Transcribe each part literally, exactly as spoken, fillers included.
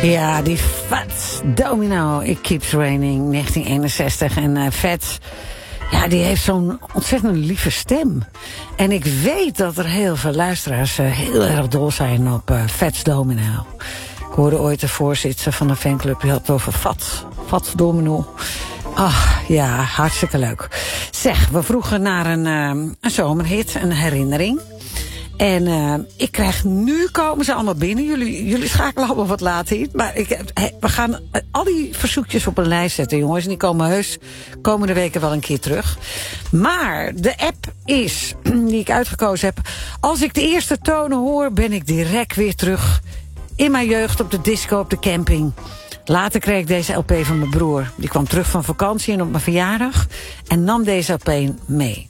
Ja, die Fats Domino, It Keeps Raining, negentien eenenzestig. En uh, Fats, ja, die heeft zo'n ontzettend lieve stem. En ik weet dat er heel veel luisteraars uh, heel erg dol zijn op uh, Fats Domino. Ik hoorde ooit de voorzitter van de fanclub, die had het over Fats. Fats Domino. Ach, ja, hartstikke leuk. Zeg, we vroegen naar een, uh, een zomerhit, een herinnering. En uh, ik krijg, nu komen ze allemaal binnen. Jullie, jullie schakelen allemaal wat later in. Maar ik, he, we gaan uh, al die verzoekjes op een lijst zetten, jongens. En die komen heus komende weken wel een keer terug. Maar de app is, die ik uitgekozen heb, als ik de eerste tonen hoor, ben ik direct weer terug in mijn jeugd op de disco op de camping. Later kreeg ik deze L P van mijn broer. Die kwam terug van vakantie en op mijn verjaardag en nam deze L P mee.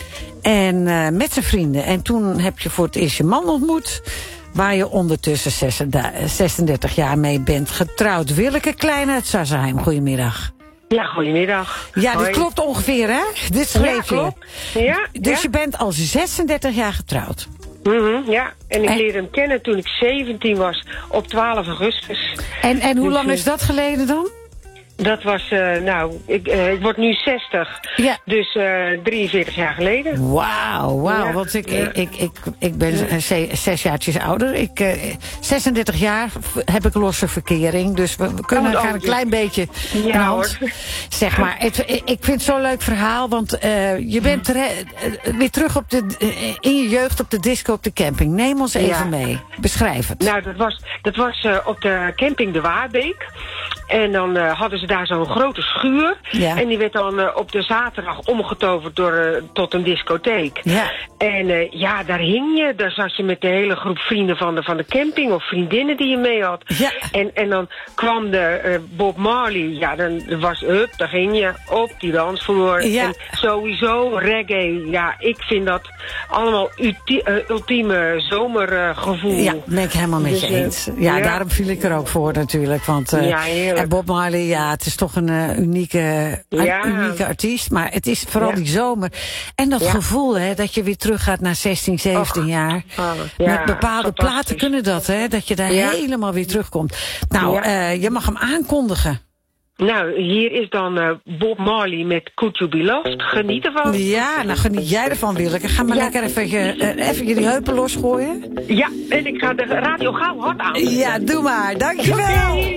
En uh, met zijn vrienden. En toen heb je voor het eerst je man ontmoet, waar je ondertussen zesendertig jaar mee bent getrouwd. Willeke Klein uit Sassenheim, goedemiddag. Ja, goedemiddag. Ja, dit Hoi. klopt ongeveer, hè? Dit schreef Ja, klopt. Ja, Dus ja. je bent al zesendertig jaar getrouwd. Mm-hmm, ja, en ik En- leerde hem kennen toen ik zeventien was, op twaalf augustus. En, en hoe Dus, lang uh, is dat geleden dan? Dat was, uh, nou, ik, uh, ik word nu zestig, Ja. dus uh, drieënveertig jaar geleden. Wauw, wauw. Ja. Want ik, Ja. ik, ik, ik, ik ben uh, ze- zes jaartjes ouder. Ik, uh, zesendertig jaar v- heb ik losse verkering. Dus we, we kunnen Oh, elkaar oh, een ja. klein beetje Ja, in de hand. hoor. Zeg maar, het, ik ik vind het zo'n leuk verhaal. Want uh, je bent tere- uh, weer terug op de, uh, in je jeugd op de disco op de camping. Neem ons even Ja. mee. Beschrijf het. Nou, dat was, dat was uh, op de camping De Waarbeek. En dan uh, hadden ze daar zo'n grote schuur. Ja. En die werd dan uh, op de zaterdag omgetoverd door, uh, tot een discotheek. Ja. En uh, ja, daar hing je. Daar zat je met de hele groep vrienden van de, van de camping of vriendinnen die je mee had. Ja. En, en dan kwam de uh, Bob Marley. Ja, dan was, hup, daar ging je op die dansvloer. Ja. En sowieso reggae. Ja, ik vind dat allemaal ulti- uh, ultieme zomergevoel. Ja, ben ik helemaal met je Dus, uh, eens. Ja, ja. daarom viel ik er ook voor natuurlijk. Want uh, Ja, heerlijk. en Bob Marley, ja, het is toch een uh, unieke, Ja. een unieke artiest. Maar het is vooral Ja. die zomer. En dat Ja. gevoel, hè, dat je weer terug gaat naar zestien, zeventien Och. jaar. Oh, ja, Met bepaalde fantastisch. platen kunnen dat, hè. Dat je daar Ja. helemaal weer terugkomt. Nou, Ja. uh, je mag hem aankondigen. Nou, hier is dan uh, Bob Marley met Could You Be Lost. Geniet ervan. Ja, nou geniet jij ervan, Willeke. Ga maar Ja. lekker even, je, uh, even jullie heupen losgooien. Ja, en ik ga de radio gauw hard aan. Ja, doe maar. Dankjewel. Oké.